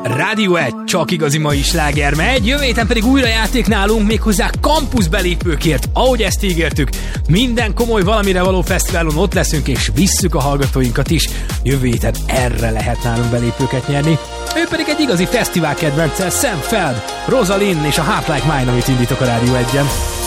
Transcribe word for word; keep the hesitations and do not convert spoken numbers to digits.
Rádió egy, csak igazi mai sláger megy, jövő héten pedig újra játék nálunk, méghozzá campus belépőkért, ahogy ezt ígértük. Minden komoly valamire való fesztiválon ott leszünk, és visszük a hallgatóinkat is. Jövő héten erre lehet nálunk belépőket nyerni. Ő pedig egy igazi fesztivál kedvencel, Sam Feld, Rosalind és a Heart Like Mine, amit indítok a Rádió egyen.